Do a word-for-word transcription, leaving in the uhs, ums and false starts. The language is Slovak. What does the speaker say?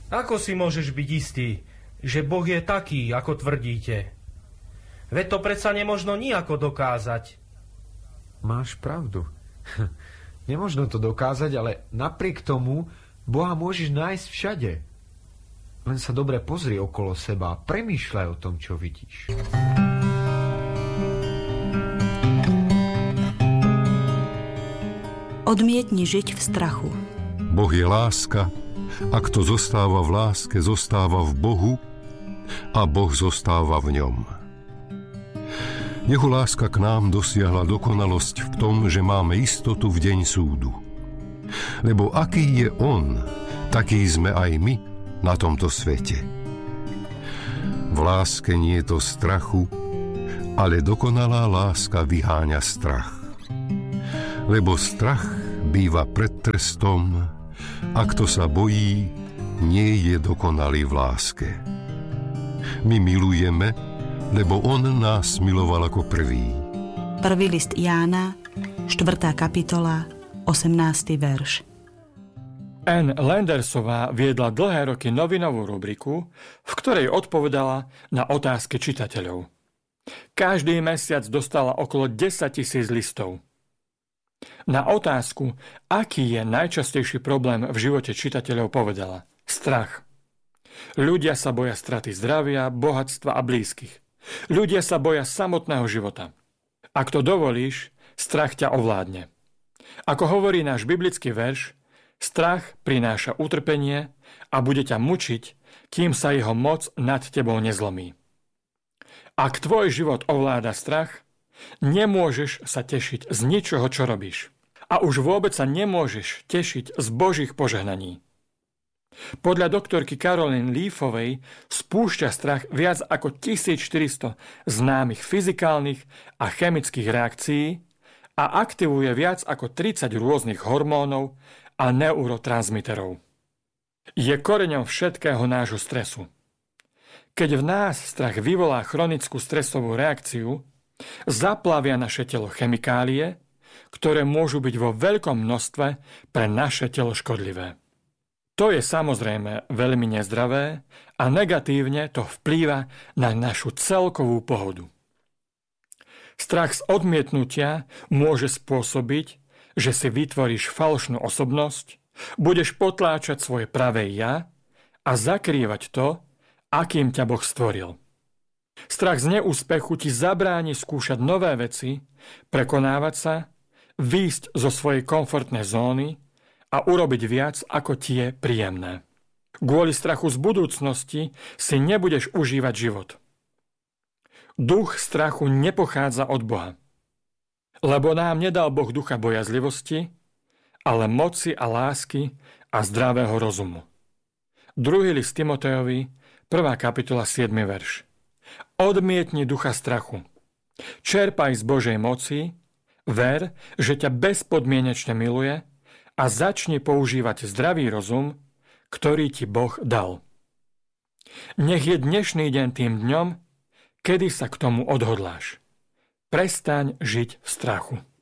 Ako si môžeš byť istý, že Boh je taký, ako tvrdíte? Veď to predsa nemožno nijako dokázať. Máš pravdu. Nemožno to dokázať, ale napriek tomu Boha môžeš nájsť všade. Len sa dobre pozri okolo seba a premýšľaj o tom, čo vidíš. Odmietni žiť v strachu. Boh je láska, a kto zostáva v láske, zostáva v Bohu a Boh zostáva v ňom. Jeho láska k nám dosiahla dokonalosť v tom, že máme istotu v deň súdu. Lebo aký je On, taký sme aj my na tomto svete. V láske nie je to strachu, ale dokonalá láska vyháňa strach. Lebo strach býva pred trestom a kto sa bojí, nie je dokonalý v láske. My milujeme, lebo on nás miloval ako prvý. Prvý list Jána, štvrtá kapitola, osemnásty verš. Ann Landersová viedla dlhé roky novinovú rubriku, v ktorej odpovedala na otázky čitateľov. Každý mesiac dostala okolo desaťtisíc listov. Na otázku, aký je najčastejší problém v živote čitateľov, povedala: strach. Ľudia sa boja straty zdravia, bohatstva a blízkych. Ľudia sa boja samotného života. Ak to dovolíš, strach ťa ovládne. Ako hovorí náš biblický verš, strach prináša utrpenie a bude ťa mučiť, kým sa jeho moc nad tebou nezlomí. Ak tvoj život ovláda strach, nemôžeš sa tešiť z ničoho, čo robíš. A už vôbec sa nemôžeš tešiť z Božích požehnaní. Podľa doktorky Caroline Leafovej spúšťa strach viac ako tisícštyristo známych fyzikálnych a chemických reakcií a aktivuje viac ako tridsať rôznych hormónov a neurotransmiterov. Je koreňom všetkého nášho stresu. Keď v nás strach vyvolá chronickú stresovú reakciu, zaplavia naše telo chemikálie, ktoré môžu byť vo veľkom množstve pre naše telo škodlivé. To je samozrejme veľmi nezdravé a negatívne to vplýva na našu celkovú pohodu. Strach z odmietnutia môže spôsobiť, že si vytvoríš falošnú osobnosť, budeš potláčať svoje pravé ja a zakrývať to, akým ťa Boh stvoril. Strach z neúspechu ti zabráni skúšať nové veci, prekonávať sa, výjsť zo svojej komfortnej zóny a urobiť viac, ako ti je príjemné. Kvôli strachu z budúcnosti si nebudeš užívať život. Duch strachu nepochádza od Boha, lebo nám nedal Boh ducha bojazlivosti, ale moci a lásky a zdravého rozumu. Druhý list Timotejovi, prvá kapitola, siedmy verš. Odmietni ducha strachu. Čerpaj z Božej moci, ver, že ťa bezpodmienečne miluje a začni používať zdravý rozum, ktorý ti Boh dal. Nech je dnešný deň tým dňom, kedy sa k tomu odhodláš. Prestaň žiť v strachu.